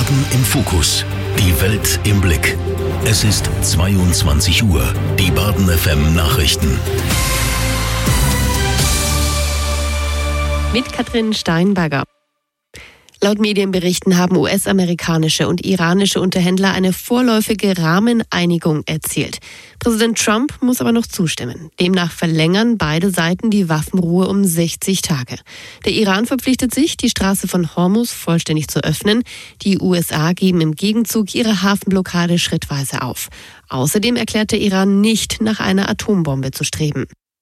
Baden im Fokus. Die Welt im Blick. Es ist 22 Uhr. Die Baden FM Nachrichten. Mit Katrin Steinberger. Laut Medienberichten haben US-amerikanische und iranische Unterhändler eine vorläufige Rahmeneinigung erzielt. Präsident Trump muss aber noch zustimmen. Demnach verlängern beide Seiten die Waffenruhe um 60 Tage. Der Iran verpflichtet sich, die Straße von Hormuz vollständig zu öffnen. Die USA geben im Gegenzug ihre Hafenblockade schrittweise auf. Außerdem erklärt der Iran nicht, nach einer Atombombe zu streben.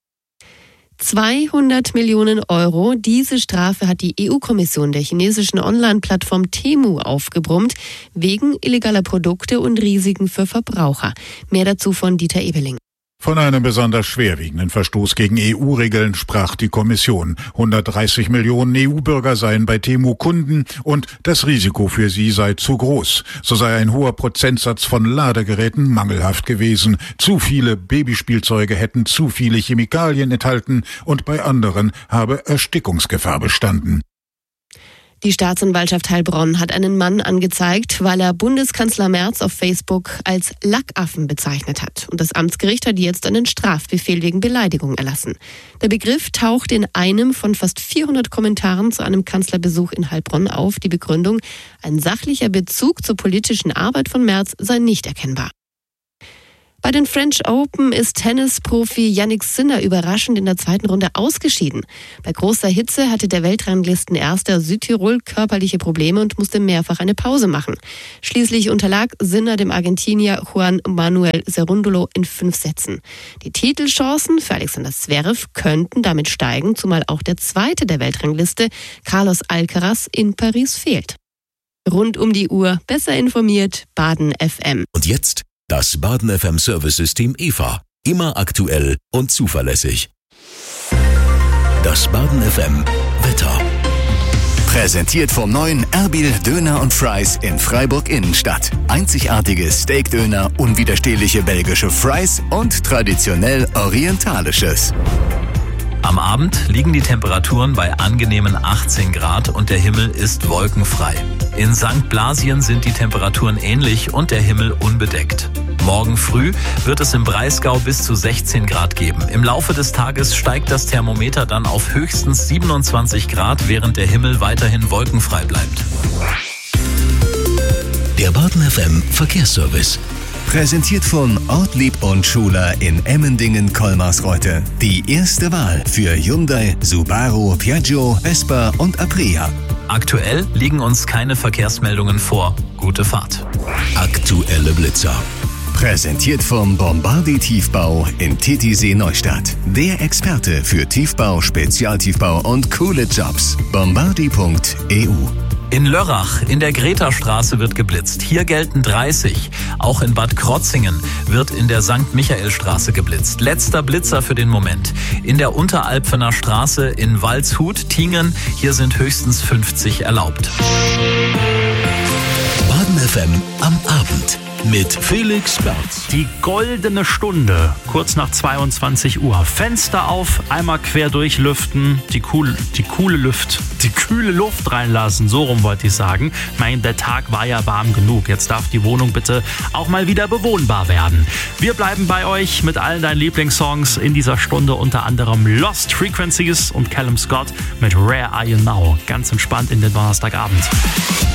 200 Millionen Euro. Diese Strafe hat die EU-Kommission der chinesischen Online-Plattform Temu aufgebrummt, wegen illegaler Produkte und Risiken für Verbraucher. Mehr dazu von Dieter Ebeling. Von einem besonders schwerwiegenden Verstoß gegen EU-Regeln sprach die Kommission. 130 Millionen EU-Bürger seien bei Temu Kunden und das Risiko für sie sei zu groß. So sei ein hoher Prozentsatz von Ladegeräten mangelhaft gewesen. Zu viele Babyspielzeuge hätten zu viele Chemikalien enthalten und bei anderen habe Erstickungsgefahr bestanden. Die Staatsanwaltschaft Heilbronn hat einen Mann angezeigt, weil er Bundeskanzler Merz auf Facebook als Lackaffen bezeichnet hat. Und das Amtsgericht hat jetzt einen Strafbefehl wegen Beleidigung erlassen. Der Begriff taucht in einem von fast 400 Kommentaren zu einem Kanzlerbesuch in Heilbronn auf. Die Begründung: ein sachlicher Bezug zur politischen Arbeit von Merz sei nicht erkennbar. Bei den French Open ist Tennisprofi Jannik Sinner überraschend in der zweiten Runde ausgeschieden. Bei großer Hitze hatte der Weltranglistenerste aus Südtirol körperliche Probleme und musste mehrfach eine Pause machen. Schließlich unterlag Sinner dem Argentinier Juan Manuel Cerúndolo in 5 Sätzen. Die Titelchancen für Alexander Zverev könnten damit steigen, zumal auch der Zweite der Weltrangliste, Carlos Alcaraz, in Paris fehlt. Rund um die Uhr besser informiert, Baden FM. Und jetzt das Baden FM Service-System EVA. Immer aktuell und zuverlässig. Das Baden FM Wetter. Präsentiert vom neuen Erbil Döner und Fries in Freiburg Innenstadt. Einzigartige Steakdöner, unwiderstehliche belgische Fries und traditionell orientalisches. Am Abend liegen die Temperaturen bei angenehmen 18 Grad und der Himmel ist wolkenfrei. In St. Blasien sind die Temperaturen ähnlich und der Himmel unbedeckt. Morgen früh wird es im Breisgau bis zu 16 Grad geben. Im Laufe des Tages steigt das Thermometer dann auf höchstens 27 Grad, während der Himmel weiterhin wolkenfrei bleibt. Der Baden FM Verkehrsservice. Präsentiert von Ortlieb und Schuler in Emmendingen-Kolmarsreuth. Die erste Wahl für Hyundai, Subaru, Piaggio, Vespa und Aprilia. Aktuell liegen uns keine Verkehrsmeldungen vor. Gute Fahrt. Aktuelle Blitzer. Präsentiert vom Bombardi Tiefbau in Titisee Neustadt. Der Experte für Tiefbau, Spezialtiefbau und coole Jobs. Bombardi.eu. In Lörrach in der Greta-Straße wird geblitzt. Hier gelten 30. Auch in Bad Krotzingen wird in der St. Michaelstraße geblitzt. Letzter Blitzer für den Moment. In der Unteralpfener Straße in Waldshut-Tingen, hier sind höchstens 50 erlaubt. Baden FM am Abend mit Felix Berz. Die goldene Stunde, kurz nach 22 Uhr. Fenster auf, einmal quer durchlüften, die kühle Luft reinlassen, so rum wollte ich sagen. Ich meine, der Tag war ja warm genug. Jetzt darf die Wohnung bitte auch mal wieder bewohnbar werden. Wir bleiben bei euch mit allen deinen Lieblingssongs in dieser Stunde, unter anderem Lost Frequencies und Callum Scott mit Where Are You Now. Ganz entspannt in den Donnerstagabend.